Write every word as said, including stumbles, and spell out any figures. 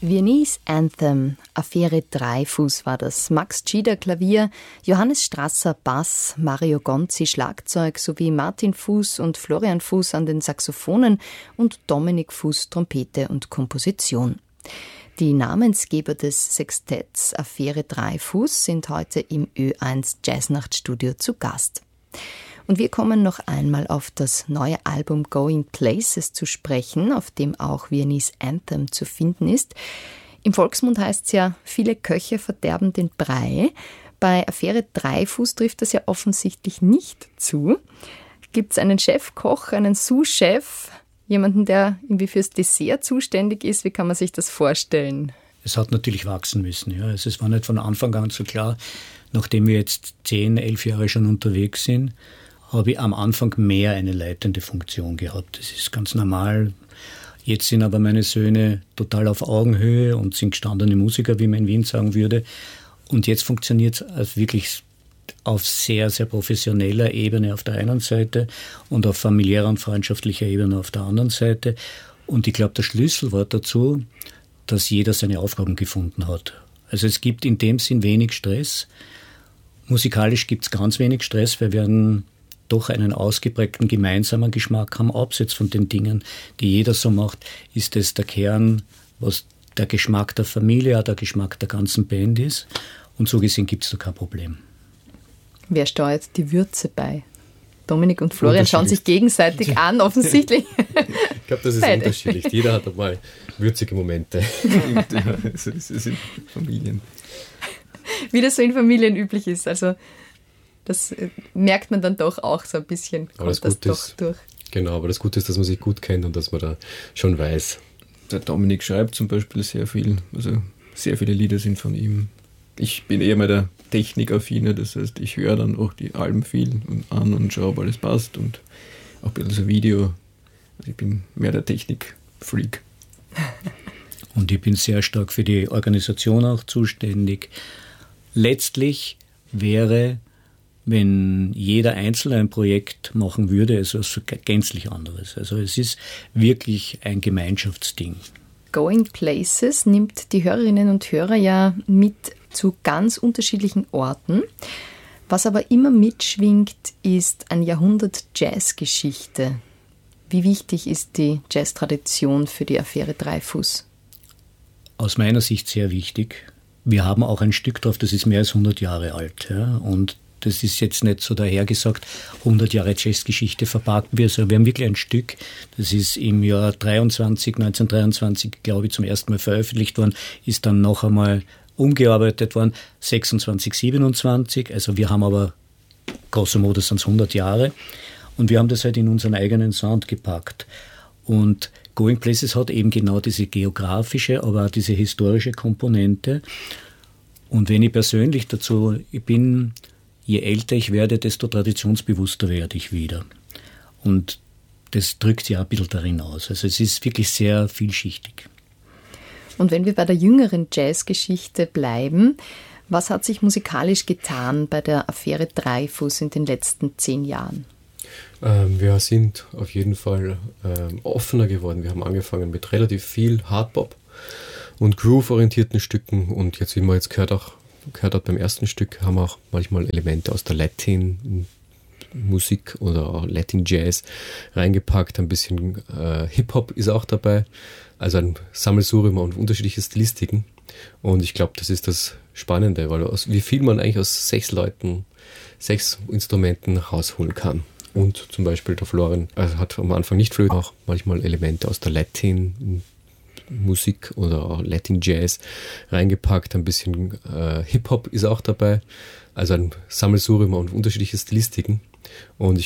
Viennese Anthem, Affäre Dreifuß war das. Max Gieder Klavier, Johannes Strasser Bass, Mario Gonzi Schlagzeug sowie Martin Fuß und Florian Fuß an den Saxophonen und Dominik Fuß Trompete und Komposition. Die Namensgeber des Sextetts Affäre Dreifuß sind heute im Ö eins Jazznachtstudio zu Gast. Und wir kommen noch einmal auf das neue Album Going Places zu sprechen, auf dem auch Viennese Anthem zu finden ist. Im Volksmund heißt es ja, viele Köche verderben den Brei. Bei Affäre Dreifuß trifft das ja offensichtlich nicht zu. Gibt es einen Chefkoch, einen Sous-Chef, jemanden, der irgendwie fürs Dessert zuständig ist? Wie kann man sich das vorstellen? Es hat natürlich wachsen müssen. Ja. Also es war nicht von Anfang an so klar, nachdem wir jetzt zehn, elf Jahre schon unterwegs sind, habe ich am Anfang mehr eine leitende Funktion gehabt. Das ist ganz normal. Jetzt sind aber meine Söhne total auf Augenhöhe und sind gestandene Musiker, wie man in Wien sagen würde. Und jetzt funktioniert es wirklich auf sehr, sehr professioneller Ebene auf der einen Seite und auf familiärer und freundschaftlicher Ebene auf der anderen Seite. Und ich glaube, der Schlüsselwort dazu, dass jeder seine Aufgaben gefunden hat. Also es gibt in dem Sinn wenig Stress. Musikalisch gibt es ganz wenig Stress, weil wir einen doch einen ausgeprägten gemeinsamen Geschmack haben. Abseits von den Dingen, die jeder so macht, ist es der Kern, was der Geschmack der Familie, auch der Geschmack der ganzen Band ist. Und so gesehen gibt es da kein Problem. Wer steuert die Würze bei? Dominik und Florian schauen sich gegenseitig an, offensichtlich. Ich glaube, das ist Beide. unterschiedlich. Jeder hat einmal würzige Momente. Ja, das ist in Familien. Wie das so in Familien üblich ist. Also das merkt man dann doch auch so ein bisschen. Aber das, das doch ist, durch. Genau, aber das Gute ist, dass man sich gut kennt und dass man da schon weiß. Der Dominik schreibt zum Beispiel sehr viel. Also sehr viele Lieder sind von ihm. Ich bin eher mal der Technikaffine, das heißt, ich höre dann auch die Alben viel und an und schaue, ob alles passt und auch ein bisschen so Video. Also ich bin mehr der Technik-Freak. Und ich bin sehr stark für die Organisation auch zuständig. Letztlich wäre, wenn jeder Einzelne ein Projekt machen würde, es ist was gänzlich anderes. Also es ist wirklich ein Gemeinschaftsding. Going Places nimmt die Hörerinnen und Hörer ja mit zu ganz unterschiedlichen Orten. Was aber immer mitschwingt, ist ein Jahrhundert Jazzgeschichte. Wie wichtig ist die Jazztradition für die Affäre Dreifuß? Aus meiner Sicht sehr wichtig. Wir haben auch ein Stück drauf, das ist mehr als hundert Jahre alt. Ja? Und das ist jetzt nicht so dahergesagt, hundert Jahre Jazzgeschichte verpacken wir. Also wir haben wirklich ein Stück, das ist im Jahr dreiundzwanzig, neunzehnhundertdreiundzwanzig, glaube ich, zum ersten Mal veröffentlicht worden, ist dann noch einmal umgearbeitet worden, sechsundzwanzig, siebenundzwanzig. Also wir haben aber, grosso modo sind es hundert Jahre. Und wir haben das halt in unseren eigenen Sound gepackt. Und Going Places hat eben genau diese geografische, aber auch diese historische Komponente. Und wenn ich persönlich dazu, ich bin, je älter ich werde, desto traditionsbewusster werde ich wieder. Und das drückt ja ein bisschen darin aus. Also es ist wirklich sehr vielschichtig. Und wenn wir bei der jüngeren Jazzgeschichte bleiben, was hat sich musikalisch getan bei der Affäre Dreifuß in den letzten zehn Jahren? Ähm, wir sind auf jeden Fall ähm, offener geworden. Wir haben angefangen mit relativ viel Hardbop und Groove-orientierten Stücken und jetzt, wie man jetzt gehört, auch, gehört hat beim ersten Stück, haben wir auch manchmal Elemente aus der Latin-Musik oder auch Latin-Jazz reingepackt. Ein bisschen äh, Hip-Hop ist auch dabei. Also ein Sammelsurium und unterschiedliche Stilistiken. Und ich glaube, das ist das Spannende, weil aus, wie viel man eigentlich aus sechs Leuten, sechs Instrumenten rausholen kann. Und zum Beispiel der Florian also hat am Anfang nicht Flöte, auch manchmal Elemente aus der Latin-Musik oder auch Latin-Jazz reingepackt. Ein bisschen äh, Hip-Hop ist auch dabei. Also ein Sammelsurium und unterschiedliche Stilistiken. Und ich